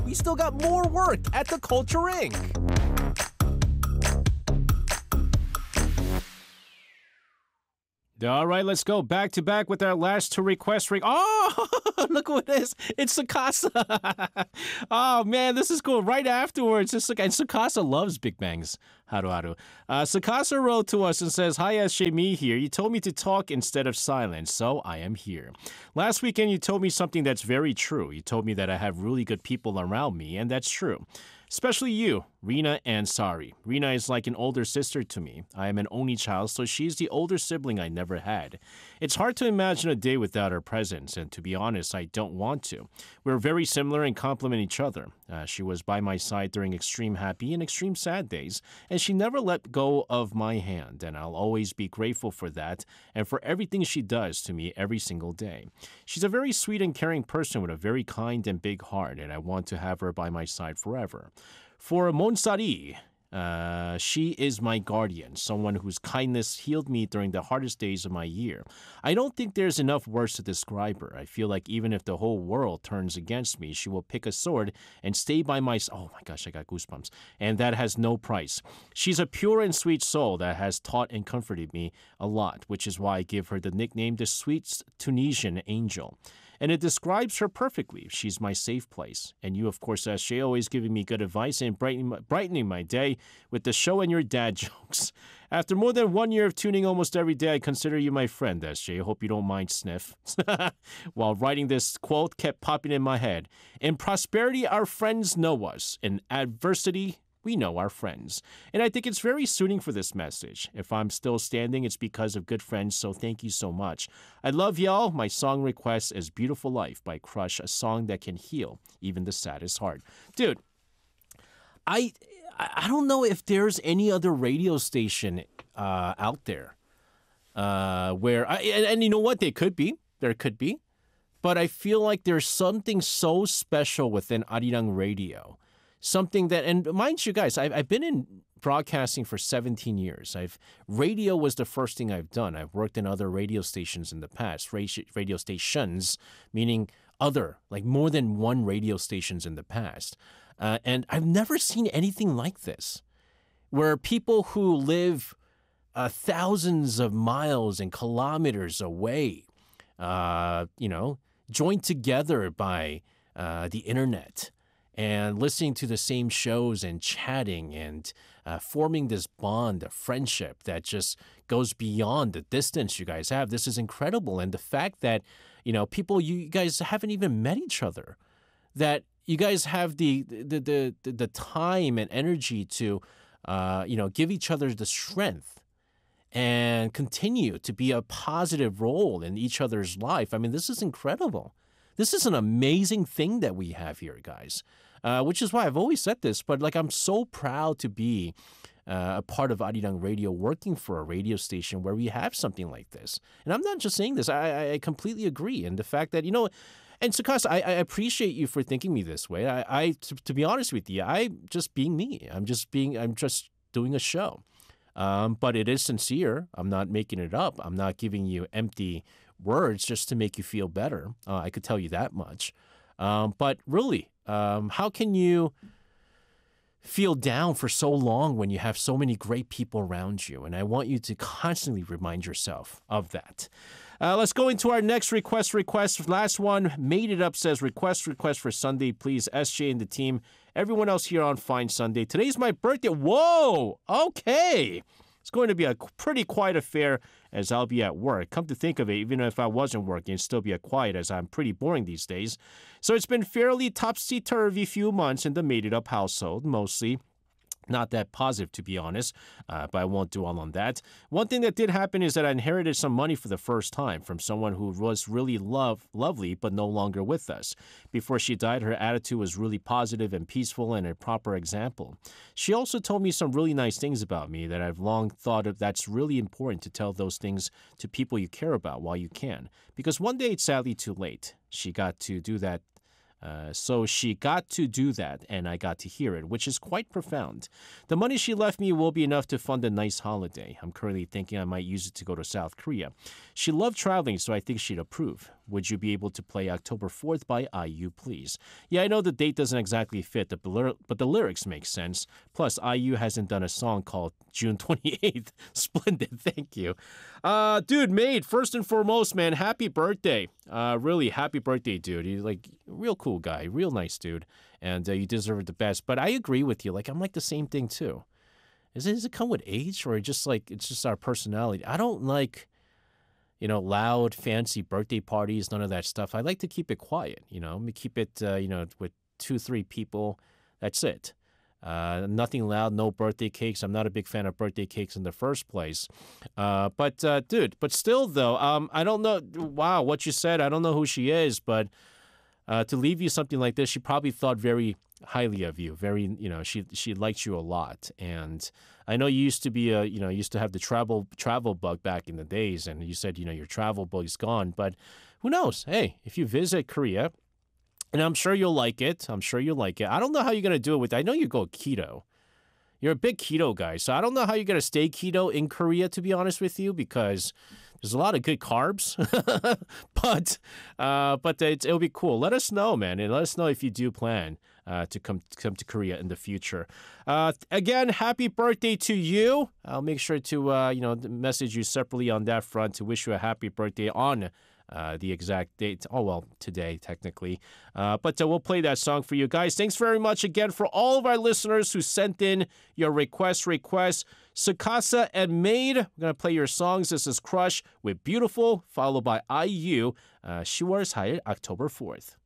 We still got more work at the Culture Inc. All right, let's go back to back with our last two requests. Oh, look what it is. It's Sukasa. Oh, man, this is cool. Right afterwards, and Sukasa loves Big Bangs. Haru. Sukasa wrote to us and says, Hi, SJ, me here. You told me to talk instead of silence, so I am here. Last weekend, you told me something that's very true. You told me that I have really good people around me, and that's true. Especially you, Rina and Sari. Rina is like an older sister to me. I am an only child, so she's the older sibling I never had. It's hard to imagine a day without her presence, and to be honest, I don't want to. We're very similar and complement each other. She was by my side during extreme happy and extreme sad days, and she never let go of my hand, and I'll always be grateful for that and for everything she does to me every single day. She's a very sweet and caring person with a very kind and big heart, and I want to have her by my side forever. For Monsari, she is my guardian, someone whose kindness healed me during the hardest days of my year. I don't think there's enough words to describe her. I feel like even if the whole world turns against me, she will pick a sword and stay by my side. Oh my gosh, I got goosebumps. And that has no price. She's a pure and sweet soul that has taught and comforted me a lot, which is why I give her the nickname the Sweet Tunisian Angel. And it describes her perfectly. She's my safe place. And you, of course, SJ, always giving me good advice and brightening my day with the show and your dad jokes. After more than 1 year of tuning almost every day, I consider you my friend, SJ. I hope you don't mind sniff. While writing this quote kept popping in my head. In prosperity, our friends know us. In adversity, we know our friends. And I think it's very suiting for this message. If I'm still standing, it's because of good friends, so thank you so much. I love y'all. My song request is Beautiful Life by Crush, a song that can heal even the saddest heart. Dude, I don't know if there's any other radio station out there where, and you know what, there could be. But I feel like there's something so special within Arirang Radio. Something that, and mind you guys, I've been in broadcasting for 17 years. Radio was the first thing I've done. I've worked in other radio stations in the past, radio stations, meaning other, like more than one radio stations in the past. And I've never seen anything like this, where people who live thousands of miles and kilometers away, joined together by the internet, and listening to the same shows and chatting and forming this bond of friendship that just goes beyond the distance you guys have. This is incredible. And the fact that, people, you guys haven't even met each other, that you guys have the time and energy to, give each other the strength and continue to be a positive role in each other's life. I mean, this is incredible. This is an amazing thing that we have here, guys. Which is why I've always said this, but I'm so proud to be a part of Arirang Radio, working for a radio station where we have something like this. And I'm not just saying this, I completely agree. And the fact that, and Sukasa, I appreciate you for thinking me this way. To be honest with you, I'm just being me. I'm just doing a show. But it is sincere. I'm not making it up. I'm not giving you empty words just to make you feel better. I could tell you that much. But really, how can you feel down for so long when you have so many great people around you? And I want you to constantly remind yourself of that. Let's go into our next request. Last one, Made It Up, says, request for Sunday, please. SJ and the team, everyone else here on Fine Sunday. Today's my birthday. Whoa, okay. It's going to be a pretty quiet affair as I'll be at work. Come to think of it, even if I wasn't working, it'd still be a quiet as I'm pretty boring these days. So it's been fairly topsy-turvy few months in the Made It Up household, mostly. Not that positive, to be honest, but I won't dwell on that. One thing that did happen is that I inherited some money for the first time from someone who was really lovely, but no longer with us. Before she died, her attitude was really positive and peaceful and a proper example. She also told me some really nice things about me that I've long thought of. That's really important to tell those things to people you care about while you can. Because one day it's sadly too late. She got to do that. So she got to do that, and I got to hear it, which is quite profound. The money she left me will be enough to fund a nice holiday. I'm currently thinking I might use it to go to South Korea. She loved traveling, so I think she'd approve. Would you be able to play October 4th by IU, please? Yeah, I know the date doesn't exactly fit, but the lyrics make sense. Plus, IU hasn't done a song called June 28th. Splendid, thank you. Dude, Made, first and foremost, man, happy birthday. Really, happy birthday, dude. You're like real cool guy, real nice dude, and you deserve the best. But I agree with you. Like, I'm like the same thing too. Does it come with age, or just like it's just our personality? I don't like, loud, fancy birthday parties, none of that stuff. I like to keep it quiet, keep it, with 2-3 people. That's it. Nothing loud, no birthday cakes. I'm not a big fan of birthday cakes in the first place. But still, though, I don't know. Wow, what you said, I don't know who she is, but to leave you something like this, she probably thought very highly of you. Very, she liked you a lot. And I know you used to be used to have the travel bug back in the days, and you said, your travel bug's gone. But who knows? Hey, if you visit Korea, and I'm sure you'll like it. I don't know how you're going to do it I know you go keto. You're a big keto guy, so I don't know how you're going to stay keto in Korea, to be honest with you, because there's a lot of good carbs. but it'll be cool. Let us know, man, and let us know if you do plan to come to Korea in the future. Again, happy birthday to you. I'll make sure to message you separately on that front to wish you a happy birthday on the exact date. Oh, well, today, technically. But we'll play that song for you guys. Thanks very much again for all of our listeners who sent in your requests. Sukasa and Made, we're going to play your songs. This is Crush with Beautiful, followed by IU, 10월 4일, October 4th.